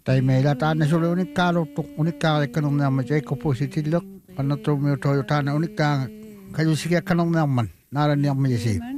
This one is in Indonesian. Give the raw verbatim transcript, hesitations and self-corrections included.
Tai meillä tänne sulle unikkaa luttu, unikkaa kanong naman jay ko positive look. Ano to mo to tana unikkaa kayo sige kanong naman. Naran niya mo yasi.